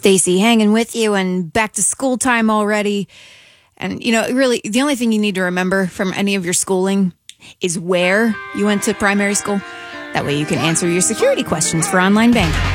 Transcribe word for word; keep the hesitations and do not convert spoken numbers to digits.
Stacy hanging with you, and back to school time already. And, you know, really, the only thing you need to remember from any of your schooling is where you went to primary school. That way you can answer your security questions for online banking.